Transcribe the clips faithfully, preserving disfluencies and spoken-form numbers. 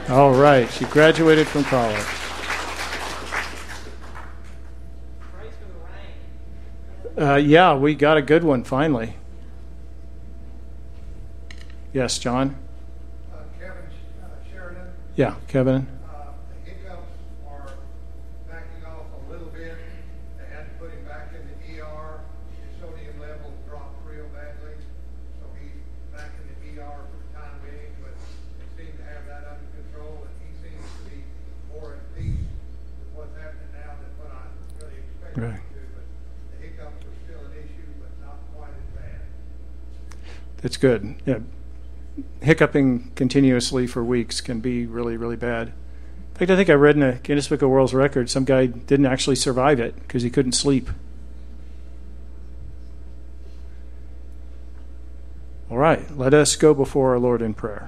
All right, she graduated from college. Uh, yeah, we got a good one finally. Yes, John? Uh, Kevin uh, Sheridan. Yeah, Kevin. Uh, the hiccups are backing off a little bit. They had to put him back in the E R. His sodium level dropped real badly. So he's back in the E R for the time being, but they seem to have that under control, and he seems to be more at peace with what's happening now than what I really expected Right. him to. But the hiccups are still an issue, but not quite as bad. That's good. Yeah. Hiccuping continuously for weeks can be really, really bad. In fact, I think I read in a Guinness Book of World Records some guy didn't actually survive it because he couldn't sleep. All right, let us go before our Lord in prayer.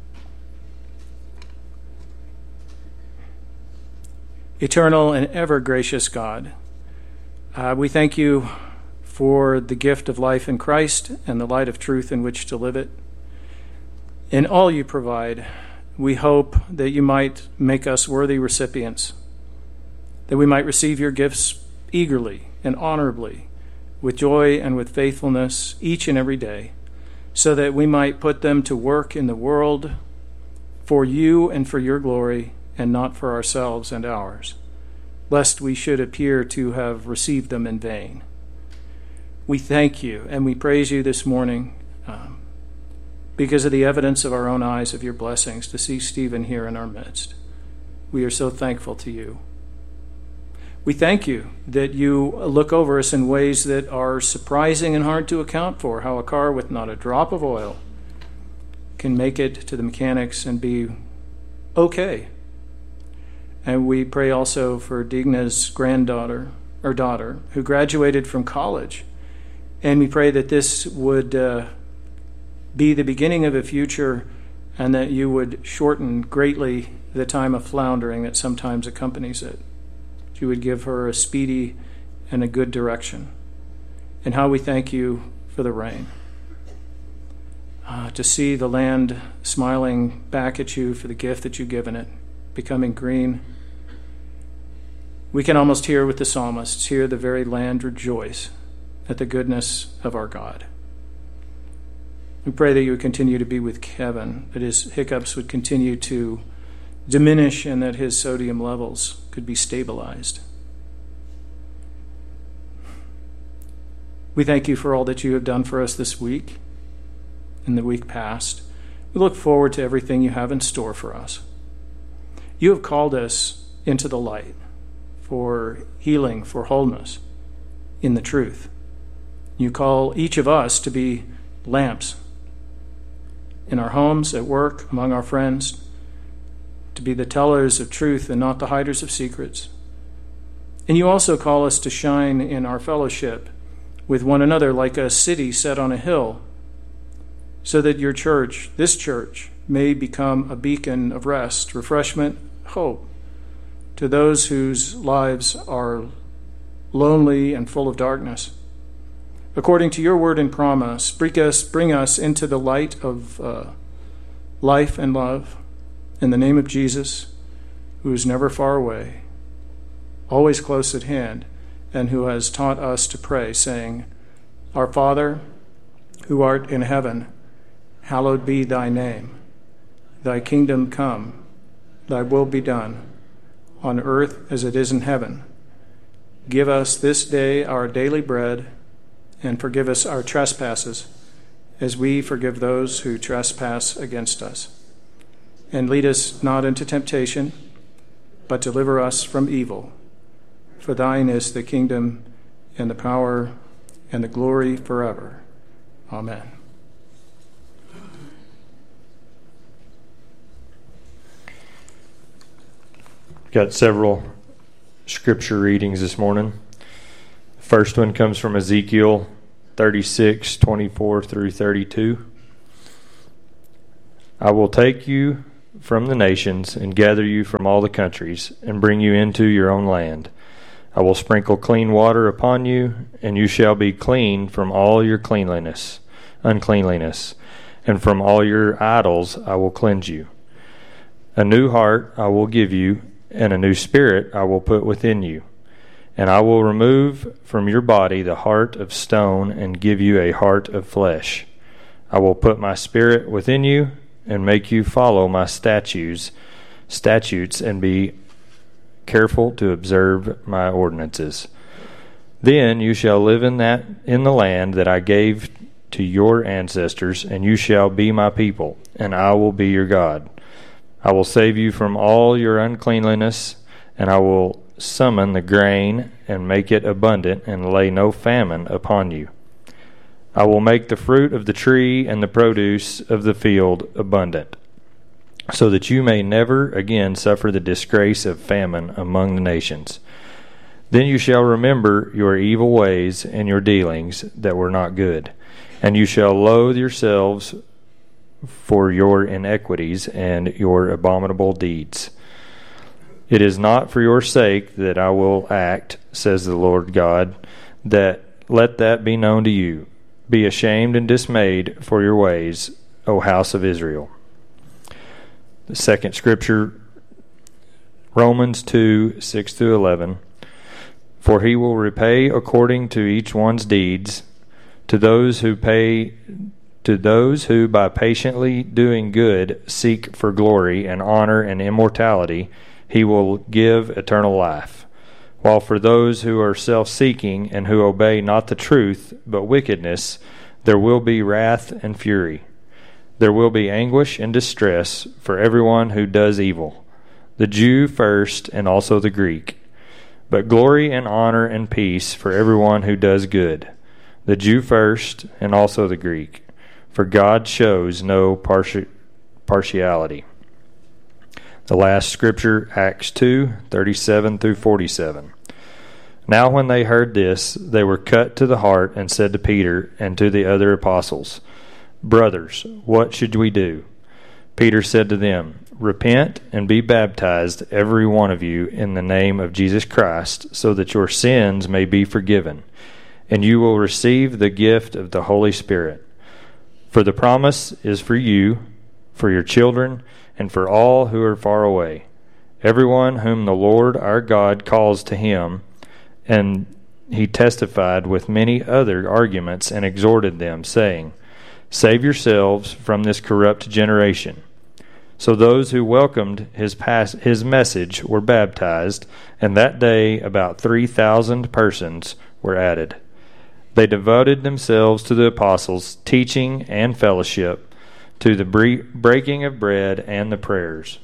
Eternal and ever gracious God, uh, we thank you for the gift of life in Christ and the light of truth in which to live it. In all you provide, we hope that you might make us worthy recipients, that we might receive your gifts eagerly and honorably, with joy and with faithfulness each and every day, so that we might put them to work in the world for you and for your glory, and not for ourselves and ours, lest we should appear to have received them in vain. We thank you and we praise you this morning um, because of the evidence of our own eyes of your blessings to see Stephen here in our midst. We are so thankful to you. We thank you that you look over us in ways that are surprising and hard to account for, how a car with not a drop of oil can make it to the mechanics and be okay. And we pray also for Digna's granddaughter, or daughter, who graduated from college. And we pray that this would uh, be the beginning of a future, and that you would shorten greatly the time of floundering that sometimes accompanies it. You would give her a speedy and a good direction. And how we thank you for the rain. Uh, to see the land smiling back at you for the gift that you've given it, becoming green. We can almost hear with the psalmists, hear the very land rejoice at the goodness of our God. We pray that you would continue to be with Kevin, that his hiccups would continue to diminish and that his sodium levels could be stabilized. We thank you for all that you have done for us this week and the week past. We look forward to everything you have in store for us. You have called us into the light for healing, for wholeness in the truth. You call each of us to be lamps in our homes, at work, among our friends, to be the tellers of truth and not the hiders of secrets. And you also call us to shine in our fellowship with one another like a city set on a hill, so that your church, this church, may become a beacon of rest, refreshment, hope to those whose lives are lonely and full of darkness. According to your word and promise, bring us, bring us into the light of uh, life and love. In the name of Jesus, who is never far away, always close at hand, and who has taught us to pray, saying, Our Father, who art in heaven, hallowed be thy name. Thy kingdom come, thy will be done, on earth as it is in heaven. Give us this day our daily bread, and forgive us our trespasses, as we forgive those who trespass against us. And lead us not into temptation, but deliver us from evil. For thine is the kingdom, and the power, and the glory forever. Amen. Got several scripture readings this morning. The first one comes from Ezekiel thirty-six, twenty-four through thirty-two. I will take you from the nations and gather you from all the countries and bring you into your own land. I will sprinkle clean water upon you, and you shall be clean from all your cleanliness, uncleanliness, and from all your idols I will cleanse you. A new heart I will give you, and a new spirit I will put within you. And I will remove from your body the heart of stone and give you a heart of flesh. I will put my spirit within you and make you follow my statutes, statutes and be careful to observe my ordinances. Then you shall live in that in the land that I gave to your ancestors, and you shall be my people, and I will be your God. I will save you from all your uncleanliness, and I will summon the grain and make it abundant, and lay no famine upon you. I will make the fruit of the tree and the produce of the field abundant, so that you may never again suffer the disgrace of famine among the nations. Then you shall remember your evil ways and your dealings that were not good, and you shall loathe yourselves for your iniquities and your abominable deeds. It is not for your sake that I will act, says the Lord God, that let that be known to you. Be ashamed and dismayed for your ways, O house of Israel. The second scripture, Romans two, six through eleven. For he will repay according to each one's deeds, to those who pay to those who by patiently doing good seek for glory and honor and immortality, he will give eternal life. While for those who are self-seeking and who obey not the truth, but wickedness, there will be wrath and fury. There will be anguish and distress for everyone who does evil, the Jew first and also the Greek. But glory and honor and peace for everyone who does good, the Jew first and also the Greek. For God shows no parti- partiality. The last scripture, Acts two, thirty-seven through forty-seven. Now when they heard this, they were cut to the heart and said to Peter and to the other apostles, Brothers, what should we do? Peter said to them, Repent and be baptized, every one of you, in the name of Jesus Christ, so that your sins may be forgiven, and you will receive the gift of the Holy Spirit. For the promise is for you, for your children, and for all who are far away, everyone whom the Lord our God calls to him. And he testified with many other arguments and exhorted them, saying, Save yourselves from this corrupt generation. So those who welcomed his pas- his message were baptized, and that day about three thousand persons were added. They devoted themselves to the apostles' teaching and fellowship, to the bre- breaking of bread and the prayers.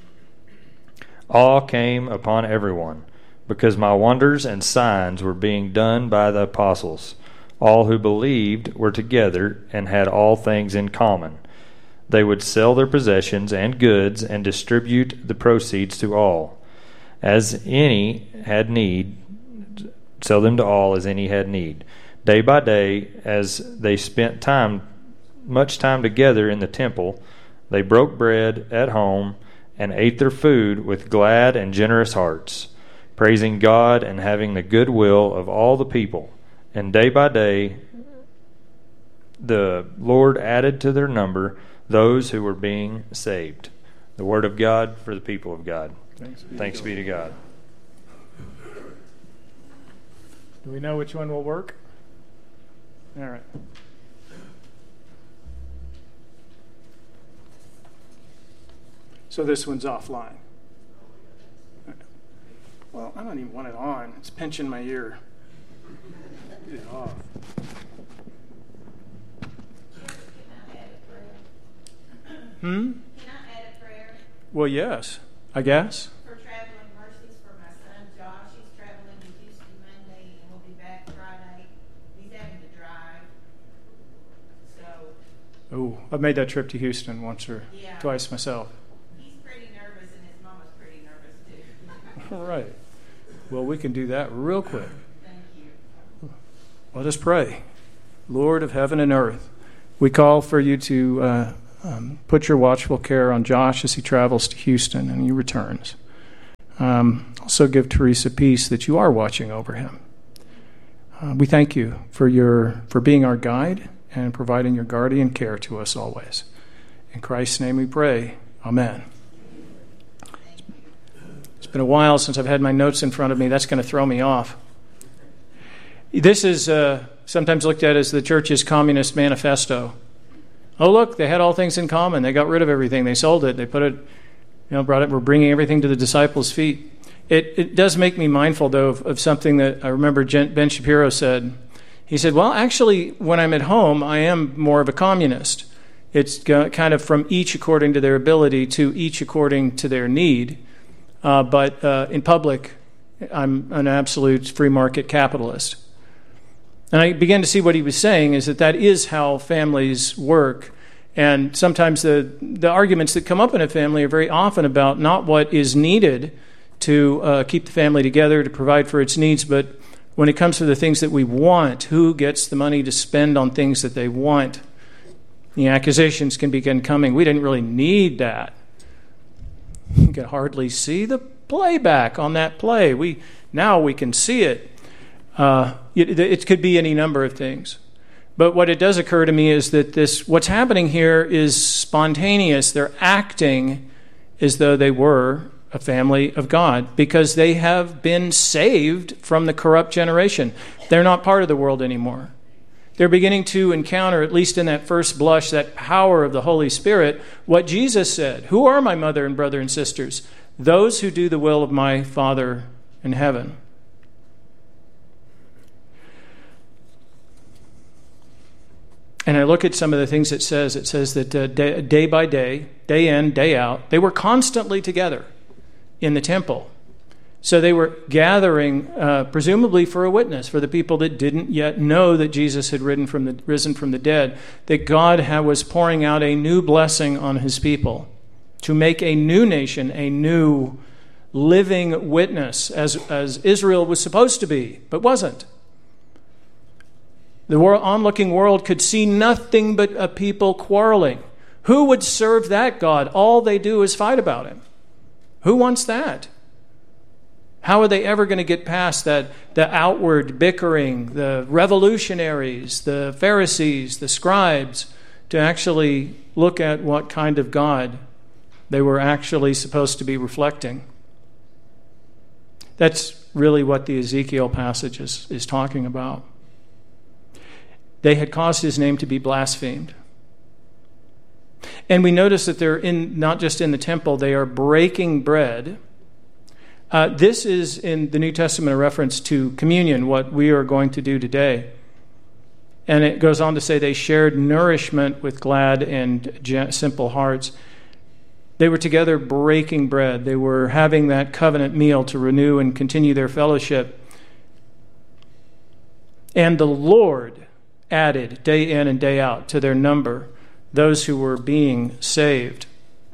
Awe came upon everyone, because my wonders and signs were being done by the apostles. All who believed were together and had all things in common. They would sell their possessions and goods and distribute the proceeds to all, as any had need, sell them to all as any had need. Day by day, as they spent time, much time together in the temple, they broke bread at home and ate their food with glad and generous hearts, praising God and having the good will of all the people. And day by day, the Lord added to their number those who were being saved. The word of God for the people of God. Thanks be, Thanks be to God. Do we know which one will work? All right. So this one's offline. Well, I don't even want it on. It's pinching my ear. Get it off. Hmm? Can I add a prayer? Well, yes, I guess. For traveling mercies for my son Josh. He's traveling to Houston Monday and will be back Friday. He's having to drive. So. Oh, I've made that trip to Houston once or Yeah. twice myself. He's pretty nervous and his mama's pretty nervous too. All right. Well, we can do that real quick. Thank you. Let us pray. Lord of heaven and earth, we call for you to uh, um, put your watchful care on Josh as he travels to Houston and he returns. Um, also give Teresa peace that you are watching over him. Uh, we thank you for your for being our guide and providing your guardian care to us always. In Christ's name we pray. Amen. been a while since I've had my notes in front of me. That's going to throw me off. This is uh, sometimes looked at as the church's communist manifesto. Oh, look, they had all things in common. They got rid of everything. They sold it. They put it, you know, brought it. We're bringing everything to the disciples' feet. It, it does make me mindful, though, of, of something that I remember Ben Shapiro said. He said, well, actually, when I'm at home, I am more of a communist. It's kind of from each according to their ability to each according to their need. Uh, but uh, in public, I'm an absolute free market capitalist. And I began to see what he was saying is that that is how families work. And sometimes the, the arguments that come up in a family are very often about not what is needed to uh, keep the family together, to provide for its needs, but when it comes to the things that we want, who gets the money to spend on things that they want? The accusations can begin coming. We didn't really need that. You can hardly see the playback on that play. We now we can see it. Uh, it. It could be any number of things. But what it does occur to me is that this what's happening here is spontaneous. They're acting as though they were a family of God because they have been saved from the corrupt generation. They're not part of the world anymore. They're beginning to encounter, at least in that first blush, that power of the Holy Spirit, what Jesus said. Who are my mother and brother and sisters? Those who do the will of my Father in heaven. And I look at some of the things it says. It says that uh, day, day by day, day in, day out, they were constantly together in the temple. So they were gathering, uh, presumably for a witness, for the people that didn't yet know that Jesus had risen from the, risen from the dead, that God had, was pouring out a new blessing on his people to make a new nation, a new living witness, as, as Israel was supposed to be, but wasn't. The world, onlooking world could see nothing but a people quarreling. Who would serve that God? All they do is fight about him. Who wants that? How are they ever going to get past that, the outward bickering, the revolutionaries, the Pharisees, the scribes, to actually look at what kind of God they were actually supposed to be reflecting? That's really what the Ezekiel passage is, is talking about. They had caused his name to be blasphemed. And we notice that they're in not just in the temple, they are breaking bread. Uh, this is in the New Testament a reference to communion, what we are going to do today. And it goes on to say they shared nourishment with glad and simple hearts. They were together breaking bread. They were having that covenant meal to renew and continue their fellowship. And the Lord added day in and day out to their number those who were being saved.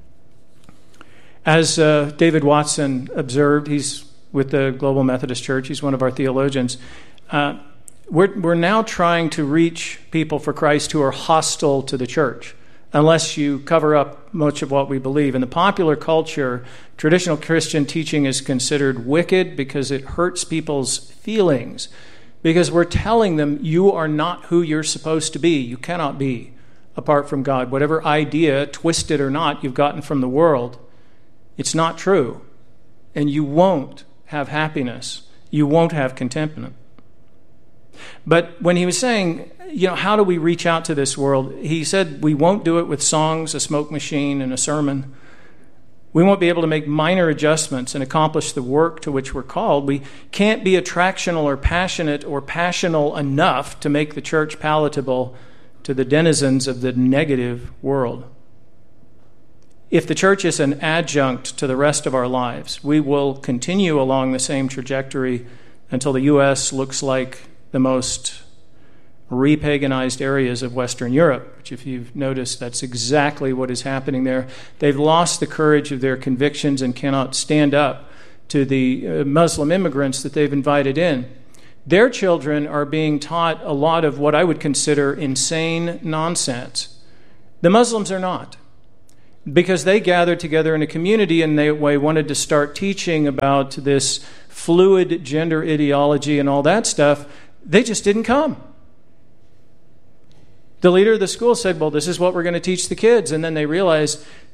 As uh, David Watson observed, he's with the Global Methodist Church, he's one of our theologians, uh, we're, we're now trying to reach people for Christ who are hostile to the church, unless you cover up much of what we believe. In the popular culture, traditional Christian teaching is considered wicked because it hurts people's feelings, because we're telling them you are not who you're supposed to be. You cannot be apart from God. Whatever idea, twisted or not, you've gotten from the world, it's not true. And you won't have happiness. You won't have contentment. But when he was saying, you know, how do we reach out to this world? He said we won't do it with songs, a smoke machine, and a sermon. We won't be able to make minor adjustments and accomplish the work to which we're called. We can't be attractional or passionate or passional enough to make the church palatable to the denizens of the negative world. If the church is an adjunct to the rest of our lives, we will continue along the same trajectory until the U S looks like the most repaganized areas of Western Europe, which if you've noticed, that's exactly what is happening there. They've lost the courage of their convictions and cannot stand up to the Muslim immigrants that they've invited in. Their children are being taught a lot of what I would consider insane nonsense. The Muslims are not, because they gathered together in a community and they wanted to start teaching about this fluid gender ideology and all that stuff. They just didn't come. The leader of the school said, well, this is what we're going to teach the kids. And then they realized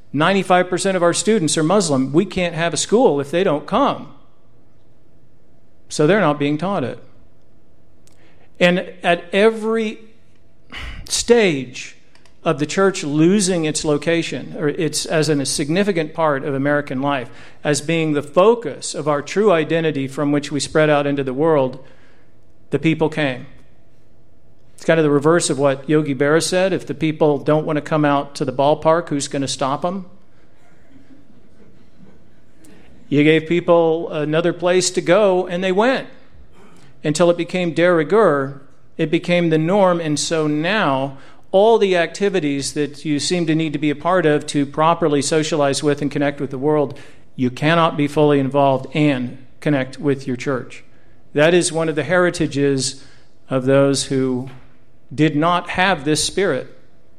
ninety-five percent of our students are Muslim. We can't have a school if they don't come. So they're not being taught it. And at every stage of the church losing its location, or it's as in a significant part of American life, as being the focus of our true identity from which we spread out into the world, the people came. It's kind of the reverse of what Yogi Berra said. If the people don't want to come out to the ballpark, who's going to stop them? You gave people another place to go, and they went. Until it became de rigueur, it became the norm, and so now all the activities that you seem to need to be a part of to properly socialize with and connect with the world, you cannot be fully involved and connect with your church. That is one of the heritages of those who did not have this spirit.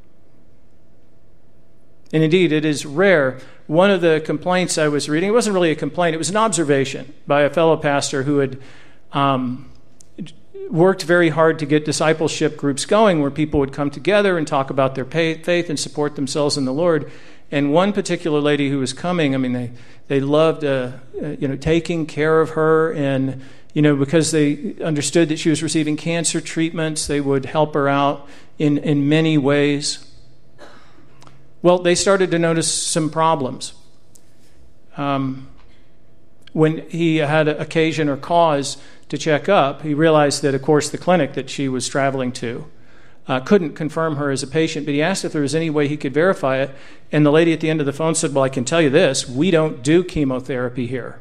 And indeed, it is rare. One of the complaints I was reading, it wasn't really a complaint, it was an observation by a fellow pastor who had um, worked very hard to get discipleship groups going where people would come together and talk about their faith and support themselves in the Lord. And one particular lady who was coming, I mean, they, they loved uh, uh, you know, taking care of her, and you know, because they understood that she was receiving cancer treatments, they would help her out in, in many ways. Well, they started to notice some problems. Um, when he had occasion or cause to check up, he realized that, of course, the clinic that she was traveling to uh, couldn't confirm her as a patient, but he asked if there was any way he could verify it, and the lady at the end of the phone said, well, I can tell you this, we don't do chemotherapy here.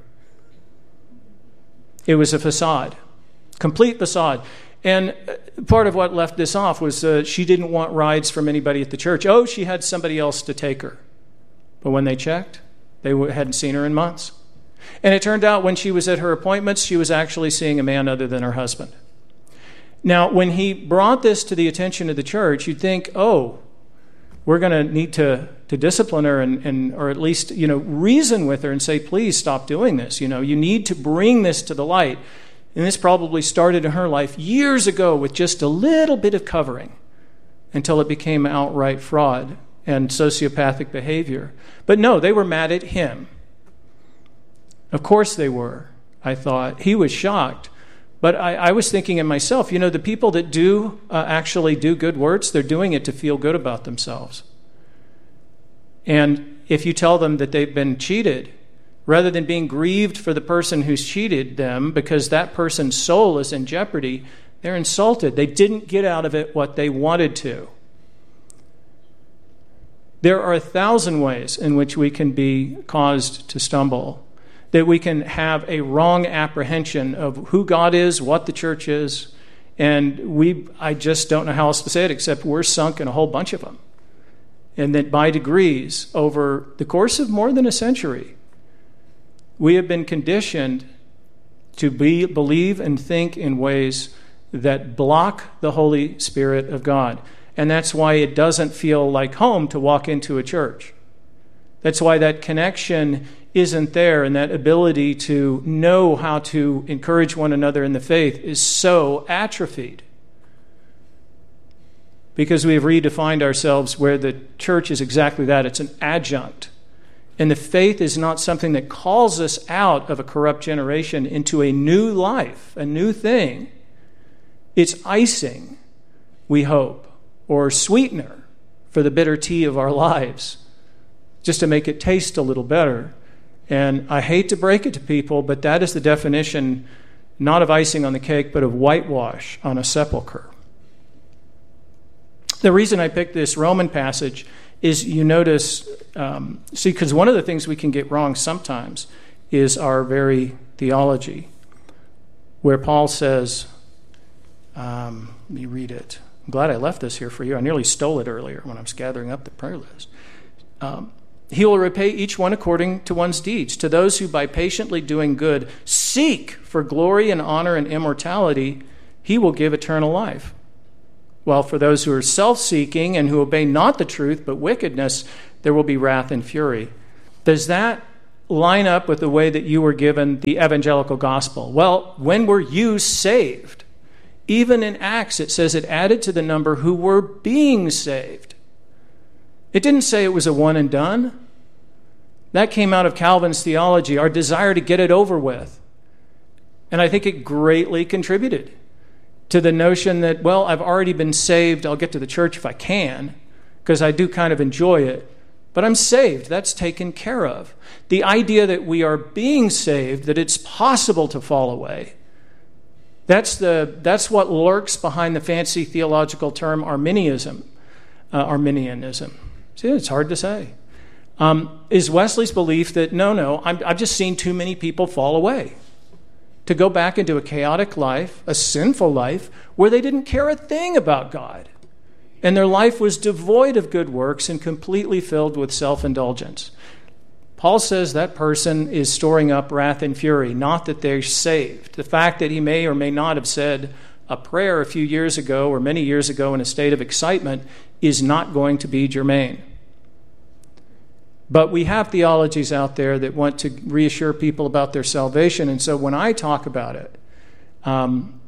It was a facade, complete facade. And part of what left this off was uh, she didn't want rides from anybody at the church. Oh, she had somebody else to take her. But when they checked, they hadn't seen her in months. And it turned out when she was at her appointments, she was actually seeing a man other than her husband. Now, when he brought this to the attention of the church, you'd think, oh, we're going to need to to discipline her and, and or at least, you know, reason with her and say, please stop doing this. You know, you need to bring this to the light. And this probably started in her life years ago with just a little bit of covering until it became outright fraud and sociopathic behavior. But no, they were mad at him. Of course they were, I thought. He was shocked. But I, I was thinking in myself, you know, the people that do uh, actually do good works, they're doing it to feel good about themselves. And if you tell them that they've been cheated, rather than being grieved for the person who's cheated them because that person's soul is in jeopardy, they're insulted. They didn't get out of it what they wanted to. There are a thousand ways in which we can be caused to stumble, that we can have a wrong apprehension of who God is, what the church is, and we, I just don't know how else to say it except we're sunk in a whole bunch of them. And that by degrees, over the course of more than a century, we have been conditioned to be, believe and think in ways that block the Holy Spirit of God. And that's why it doesn't feel like home to walk into a church. That's why that connection isn't there, and that ability to know how to encourage one another in the faith is so atrophied. Because we have redefined ourselves where the church is exactly that. It's an adjunct. And the faith is not something that calls us out of a corrupt generation into a new life, a new thing. It's icing, we hope, or sweetener for the bitter tea of our lives, just to make it taste a little better. And I hate to break it to people, but that is the definition, not of icing on the cake, but of whitewash on a sepulcher. The reason I picked this Roman passage is you notice, um, see, because one of the things we can get wrong sometimes is our very theology, where Paul says, um, let me read it. I'm glad I left this here for you. I nearly stole it earlier when I was gathering up the prayer list. Um, he will repay each one according to one's deeds. To those who by patiently doing good seek for glory and honor and immortality, he will give eternal life. While for those who are self-seeking and who obey not the truth but wickedness, there will be wrath and fury. Does that line up with the way that you were given the evangelical gospel? Well, when were you saved? Even in Acts, it says it added to the number who were being saved. It didn't say it was a one and done. That came out of Calvin's theology, our desire to get it over with. And I think it greatly contributed to the notion that, well, I've already been saved. I'll get to the church if I can, because I do kind of enjoy it. But I'm saved. That's taken care of. The idea that we are being saved, that it's possible to fall away, that's the that's what lurks behind the fancy theological term Arminianism. Uh, Arminianism. See, it's hard to say. Um, is Wesley's belief that, no, no, I'm, I've just seen too many people fall away, to go back into a chaotic life, a sinful life, where they didn't care a thing about God. And their life was devoid of good works and completely filled with self-indulgence. Paul says that person is storing up wrath and fury, not that they're saved. The fact that he may or may not have said a prayer a few years ago or many years ago in a state of excitement is not going to be germane. But we have theologies out there that want to reassure people about their salvation. And so when I talk about it, um,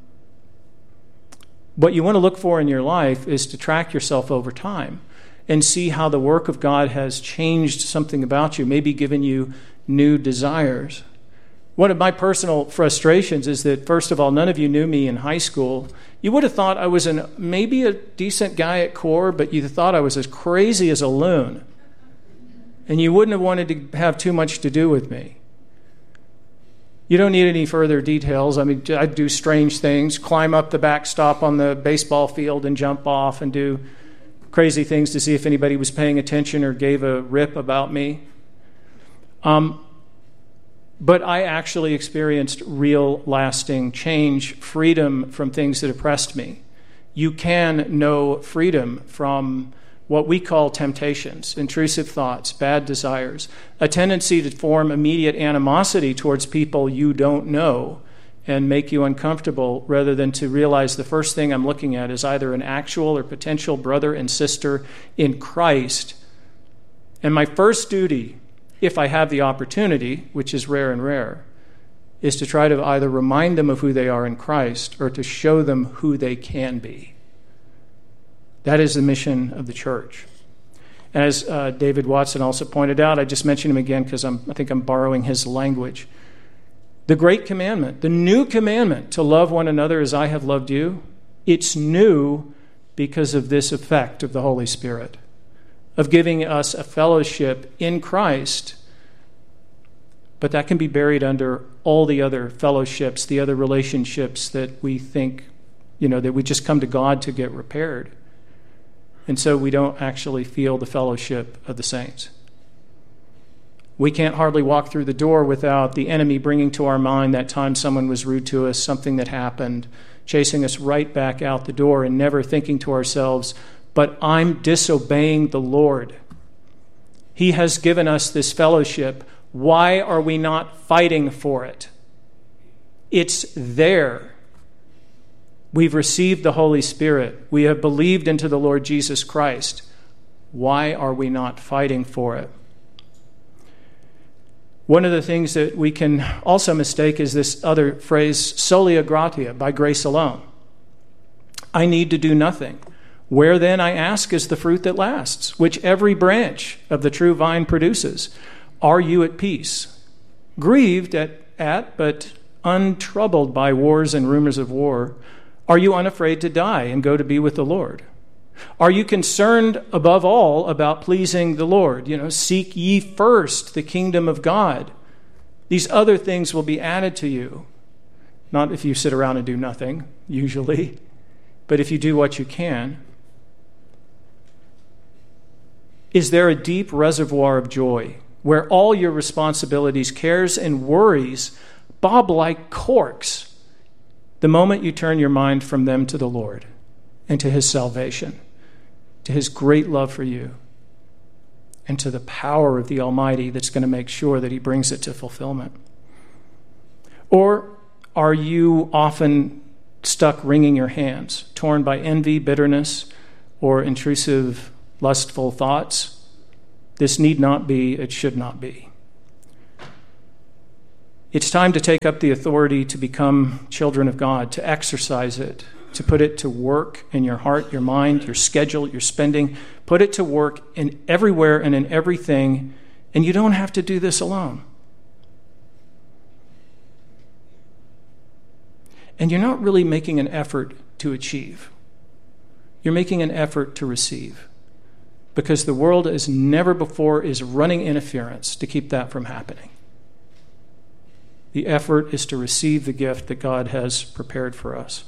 what you want to look for in your life is to track yourself over time and see how the work of God has changed something about you, maybe given you new desires. One of my personal frustrations is that, first of all, none of you knew me in high school. You would have thought I was an, maybe a decent guy at core, but you thought I was as crazy as a loon. And you wouldn't have wanted to have too much to do with me. You don't need any further details. I mean, I'd do strange things, climb up the backstop on the baseball field and jump off and do crazy things to see if anybody was paying attention or gave a rip about me. Um, but I actually experienced real lasting change, freedom from things that oppressed me. You can know freedom from what we call temptations, intrusive thoughts, bad desires, a tendency to form immediate animosity towards people you don't know and make you uncomfortable, rather than to realize the first thing I'm looking at is either an actual or potential brother and sister in Christ. And my first duty, if I have the opportunity, which is rare and rare, is to try to either remind them of who they are in Christ or to show them who they can be. That is the mission of the church. And as uh, David Watson also pointed out, I just mentioned him again because I'm, I think I'm borrowing his language. The great commandment, the new commandment to love one another as I have loved you, it's new because of this effect of the Holy Spirit, of giving us a fellowship in Christ. But that can be buried under all the other fellowships, the other relationships that we think, you know, that we just come to God to get repaired. And so we don't actually feel the fellowship of the saints. We can't hardly walk through the door without the enemy bringing to our mind that time someone was rude to us, something that happened, chasing us right back out the door and never thinking to ourselves, but I'm disobeying the Lord. He has given us this fellowship. Why are we not fighting for it? It's there. We've received the Holy Spirit. We have believed into the Lord Jesus Christ. Why are we not fighting for it? One of the things that we can also mistake is this other phrase, solia gratia, by grace alone. I need to do nothing. Where then, I ask, is the fruit that lasts, which every branch of the true vine produces? Are you at peace? Grieved at, at but untroubled by wars and rumors of war? Are you unafraid to die and go to be with the Lord? Are you concerned above all about pleasing the Lord? You know, seek ye first the kingdom of God. These other things will be added to you. Not if you sit around and do nothing, usually, but if you do what you can. Is there a deep reservoir of joy where all your responsibilities, cares, and worries bob like corks the moment you turn your mind from them to the Lord and to his salvation, to his great love for you, and to the power of the Almighty that's going to make sure that he brings it to fulfillment? Or are you often stuck wringing your hands, torn by envy, bitterness, or intrusive, lustful thoughts? This need not be, it should not be. It's time to take up the authority to become children of God, to exercise it, to put it to work in your heart, your mind, your schedule, your spending. Put it to work in everywhere and in everything And you don't have to do this alone. And you're not really making an effort to achieve. You're making an effort to receive. Because the world as never before is running interference to keep that from happening. The effort is to receive the gift that God has prepared for us.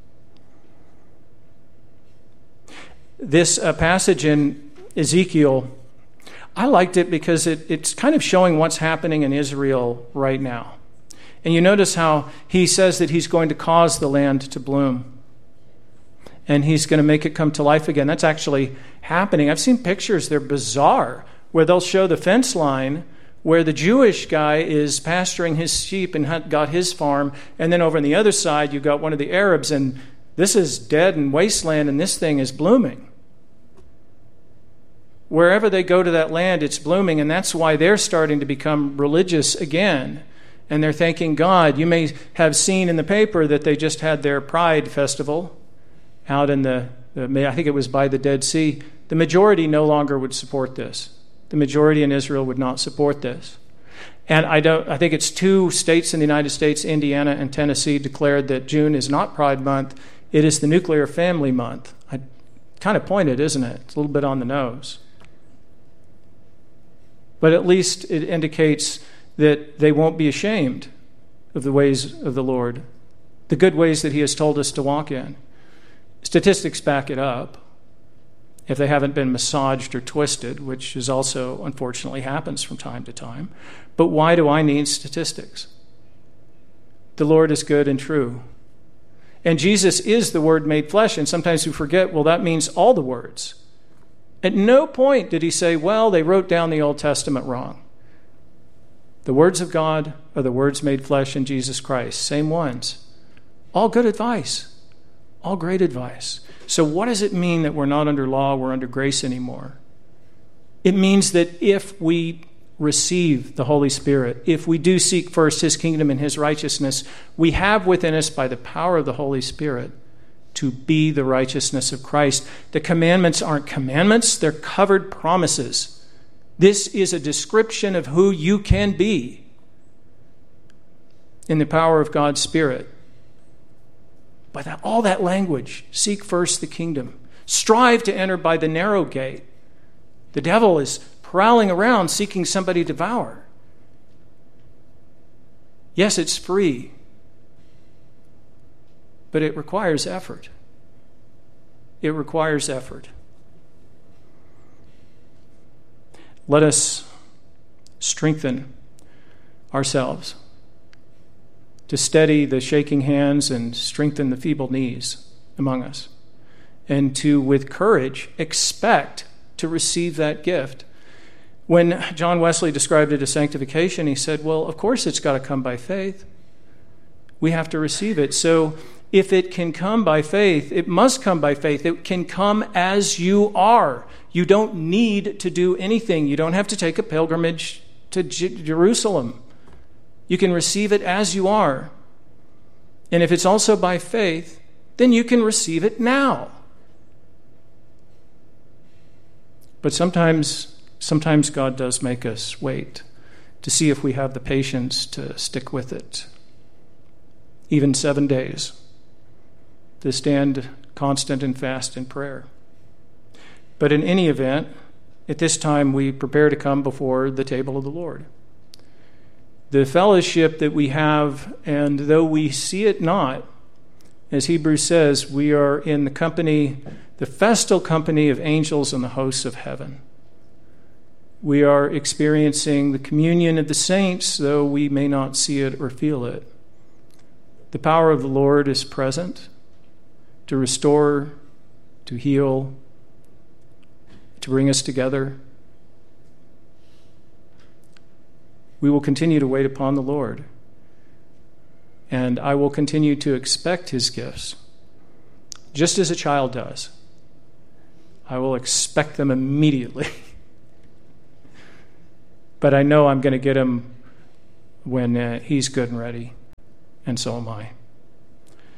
This uh, passage in Ezekiel, I liked it because it, it's kind of showing what's happening in Israel right now. And you notice how he says that he's going to cause the land to bloom. And he's going to make it come to life again. That's actually happening. I've seen pictures, they're bizarre, where they'll show the fence line where the Jewish guy is pasturing his sheep and got his farm. And then over on the other side, you've got one of the Arabs, and this is dead and wasteland, and this thing is blooming. Wherever they go to that land, it's blooming, and that's why they're starting to become religious again. And they're thanking God. You may have seen in the paper that they just had their Pride Festival out in the, the I think it was by the Dead Sea. The majority no longer would support this. The majority in Israel would not support this. And I don't. I think it's two states in the United States, Indiana and Tennessee, declared that June is not Pride Month. It is the Nuclear Family Month. I, kind of pointed, isn't it? It's a little bit on the nose. But at least it indicates that they won't be ashamed of the ways of the Lord, the good ways that he has told us to walk in. Statistics back it up, if they haven't been massaged or twisted, which is also, unfortunately, happens from time to time. But why do I need statistics? The Lord is good and true. And Jesus is the Word made flesh, and sometimes we forget, well, that means all the words. At no point did he say, well, they wrote down the Old Testament wrong. The words of God are the words made flesh in Jesus Christ, same ones. All good advice. All great advice. So what does it mean that we're not under law, we're under grace anymore? It means that if we receive the Holy Spirit, if we do seek first his kingdom and his righteousness, we have within us, by the power of the Holy Spirit, to be the righteousness of Christ. The commandments aren't commandments, they're covered promises. This is a description of who you can be in the power of God's Spirit. By that, all that language, seek first the kingdom. Strive to enter by the narrow gate. The devil is prowling around seeking somebody to devour. Yes, it's free, but it requires effort. It requires effort. Let us strengthen ourselves to steady the shaking hands and strengthen the feeble knees among us, and to, with courage, expect to receive that gift. When John Wesley described it as sanctification, he said, well, of course it's got to come by faith. We have to receive it. So if it can come by faith, it must come by faith. It can come as you are. You don't need to do anything. You don't have to take a pilgrimage to J- Jerusalem. You can receive it as you are. And if it's also by faith, then you can receive it now. But sometimes, sometimes God does make us wait to see if we have the patience to stick with it. Even seven days. To stand constant and fast in prayer. But in any event, at this time we prepare to come before the table of the Lord. The fellowship that we have, and though we see it not, as Hebrews says, we are in the company, the festal company of angels and the hosts of heaven. We are experiencing the communion of the saints, though we may not see it or feel it. The power of the Lord is present to restore, to heal, to bring us together. We will continue to wait upon the Lord. And I will continue to expect his gifts, just as a child does. I will expect them immediately. But I know I'm going to get them when uh, he's good and ready, and so am I.